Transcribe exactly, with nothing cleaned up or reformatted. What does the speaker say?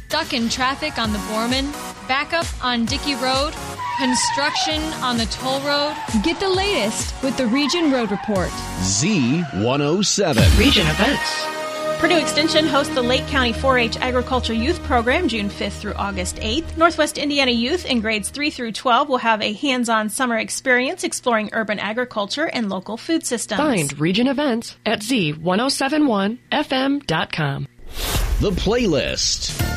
Stuck in traffic on the Borman? Backup on Dickey Road? Construction on the toll road? Get the latest with the Region Road Report. Z one oh seven. Region Events. Purdue Extension hosts the Lake County four H Agriculture Youth Program June fifth through August eighth. Northwest Indiana youth in grades three through twelve will have a hands-on summer experience exploring urban agriculture and local food systems. Find Region Events at Z ten seventy-one F M dot com. The Playlist.